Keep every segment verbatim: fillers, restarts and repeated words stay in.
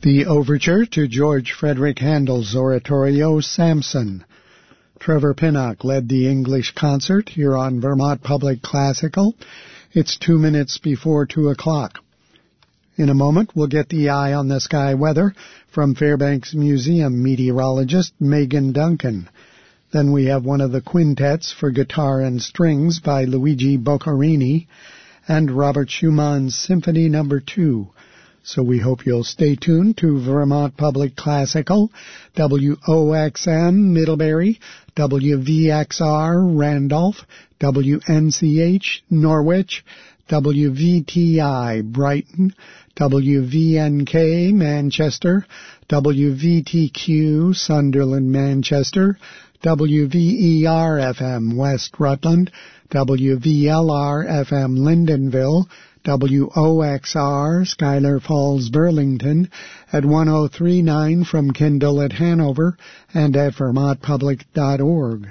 The overture to George Frederick Handel's oratorio Samson. Trevor Pinnock led the English concert here on Vermont Public Classical. It's two minutes before two o'clock. In a moment, we'll get the Eye on the Sky weather from Fairbanks Museum meteorologist Megan Duncan. Then we have one of the quintets for guitar and strings by Luigi Boccherini and Robert Schumann's Symphony Number two. So we hope you'll stay tuned to Vermont Public Classical, W O X M Middlebury, W V X R Randolph, W N C H Norwich, W V T I Brighton, W V N K Manchester, W V T Q Sunderland Manchester, W V E R F M West Rutland, W V L R F M Lyndonville, W O X R Schuyler Falls Burlington, at one oh three point nine from Kendall at Hanover, and at vermont public dot org.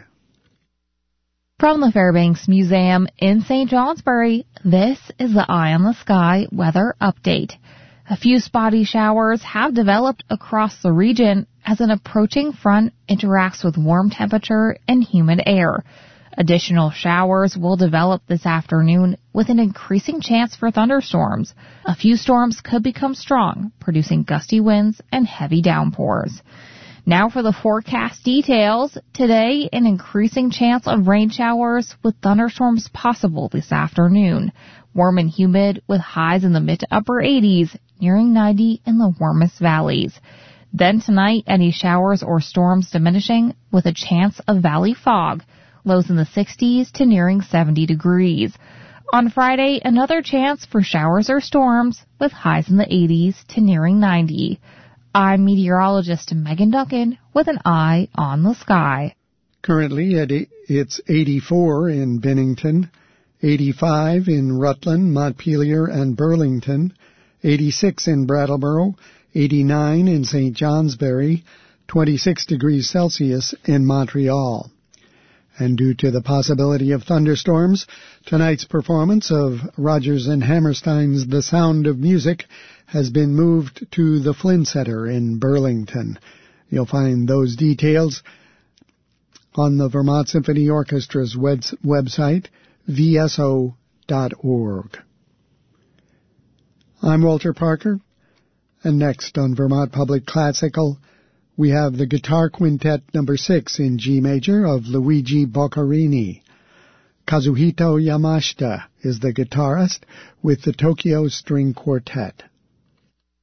From the Fairbanks Museum in Saint Johnsbury, this is the Eye on the Sky weather update. A few spotty showers have developed across the region as an approaching front interacts with warm temperature and humid air. Additional showers will develop this afternoon with an increasing chance for thunderstorms. A few storms could become strong, producing gusty winds and heavy downpours. Now for the forecast details. Today, an increasing chance of rain showers with thunderstorms possible this afternoon. Warm and humid with highs in the mid to upper eighties, nearing ninety in the warmest valleys. Then tonight, any showers or storms diminishing with a chance of valley fog. Lows in the sixties to nearing seventy degrees. On Friday, another chance for showers or storms with highs in the eighties to nearing ninety. I'm meteorologist Megan Duncan with an Eye on the Sky. Currently, it's eighty-four in Bennington, eighty-five in Rutland, Montpelier, and Burlington, eighty-six in Brattleboro, eighty-nine in Saint Johnsbury, twenty-six degrees Celsius in Montreal. And due to the possibility of thunderstorms, tonight's performance of Rodgers and Hammerstein's The Sound of Music has been moved to the Flynn Center in Burlington. You'll find those details on the Vermont Symphony Orchestra's web- website, v s o dot org. I'm Walter Parker, and next on Vermont Public Classical, we have the Guitar Quintet number six in G major of Luigi Boccherini. Kazuhito Yamashita is the guitarist with the Tokyo String Quartet.